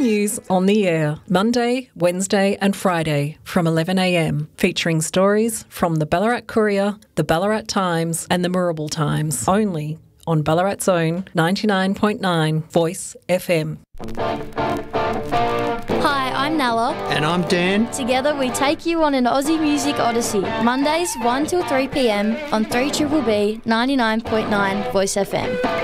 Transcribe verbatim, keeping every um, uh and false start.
news on the air, Monday, Wednesday and Friday from eleven a m, featuring stories from the Ballarat Courier, the Ballarat Times and the Moorabool Times, only on Ballarat's own ninety-nine point nine Voice F M. Hi, I'm Nala. And I'm Dan. Together we take you on an Aussie Music Odyssey, Mondays one till three p m on three B B B ninety-nine point nine Voice F M.